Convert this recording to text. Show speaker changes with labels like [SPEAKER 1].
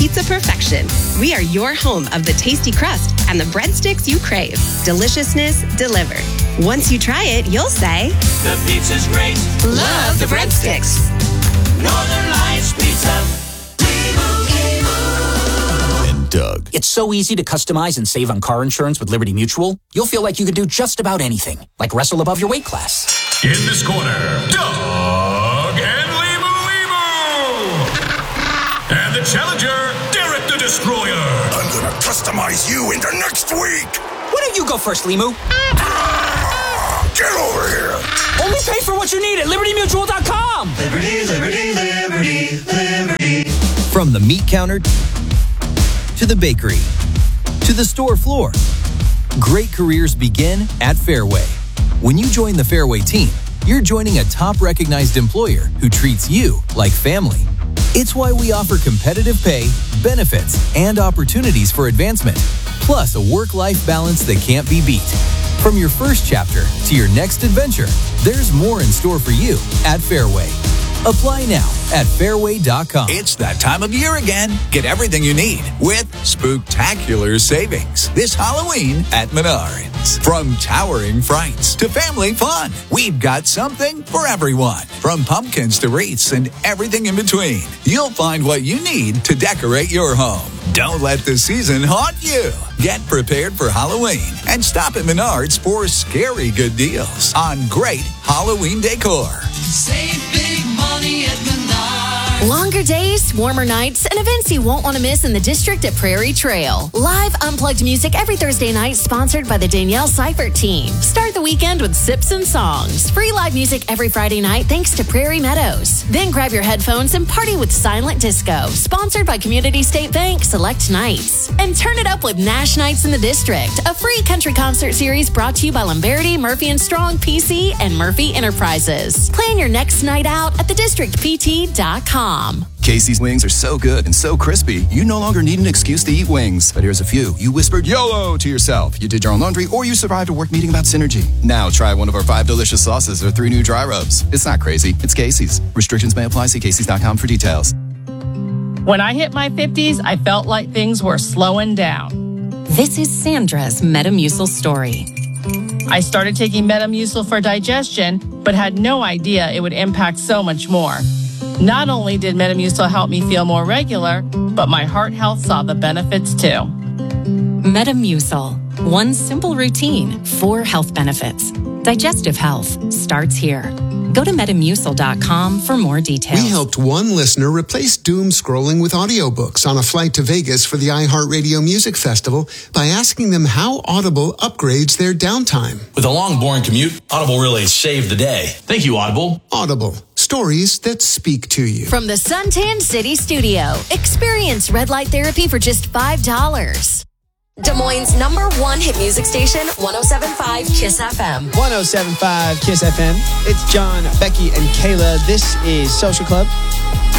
[SPEAKER 1] pizza perfection. We are your home of the tasty crust and the breadsticks you crave. Deliciousness delivered. Once you try it, you'll say,
[SPEAKER 2] the pizza's great.
[SPEAKER 1] Love the breadsticks.
[SPEAKER 2] Northern Lights Pizza.
[SPEAKER 3] And Doug.
[SPEAKER 4] It's so easy to customize and save on car insurance with Liberty Mutual. You'll feel like you could do just about anything, like wrestle above your weight class.
[SPEAKER 5] In this corner, Doug and Limu. And the challenger, Derek the Destroyer.
[SPEAKER 6] I'm gonna customize you into next week.
[SPEAKER 4] Why don't you go first, Limu?
[SPEAKER 6] Get over here.
[SPEAKER 4] Only pay for what you need at LibertyMutual.com.
[SPEAKER 2] Liberty, liberty, liberty, liberty.
[SPEAKER 7] From the meat counter to the bakery to the store floor, great careers begin at Fairway. When you join the Fairway team, you're joining a top recognized employer who treats you like family. It's why we offer competitive pay, benefits, and opportunities for advancement, plus a work-life balance that can't be beat. From your first chapter to your next adventure, there's more in store for you at Fairway. Apply now at fairway.com.
[SPEAKER 3] It's that time of year again. Get everything you need with spooktacular savings this Halloween at Menards. From towering frights to family fun, we've got something for everyone. From pumpkins to wreaths and everything in between, you'll find what you need to decorate your home. Don't let the season haunt you. Get prepared for Halloween and stop at Menards for scary good deals on great Halloween decor.
[SPEAKER 2] Save big money at Menards.
[SPEAKER 8] Longer days, warmer nights, and events you won't want to miss in the district at Prairie Trail. Live unplugged music every Thursday night, sponsored by the Danielle Seifert team. Start the weekend with sips and songs. Free live music every Friday night thanks to Prairie Meadows. Then grab your headphones and party with Silent Disco, sponsored by Community State Bank Select Nights. And turn it up with Nash Nights in the District, a free country concert series brought to you by Lombardi, Murphy & Strong, PC, and Murphy Enterprises. Plan your next night out at thedistrictpt.com.
[SPEAKER 9] Casey's wings are so good and so crispy, you no longer need an excuse to eat wings. But here's a few. You whispered YOLO to yourself. You did your own laundry, or you survived a work meeting about synergy. Now try one of our 5 delicious sauces or 3 new dry rubs. It's not crazy. It's Casey's. Restrictions may apply. See Casey's.com for details.
[SPEAKER 10] When I hit my 50s, I felt like things were slowing down.
[SPEAKER 11] This is Sandra's Metamucil story.
[SPEAKER 10] I started taking Metamucil for digestion, but had no idea it would impact so much more. Not only did Metamucil help me feel more regular, but my heart health saw the benefits too.
[SPEAKER 11] Metamucil. One simple routine, 4 health benefits. Digestive health starts here. Go to Metamucil.com for more details.
[SPEAKER 12] We helped one listener replace doom scrolling with audiobooks on a flight to Vegas for the iHeartRadio Music Festival by asking them how Audible upgrades their downtime.
[SPEAKER 13] With a long, boring commute, Audible really saved the day. Thank you, Audible.
[SPEAKER 12] Audible. Stories that speak to you.
[SPEAKER 8] From the Suntan City Studio, experience red light therapy for just $5.
[SPEAKER 14] Des Moines' #1 hit music station, 107.5 KISS FM.
[SPEAKER 15] 107.5 KISS FM. It's John, Becky, and Kayla. This is Social Club.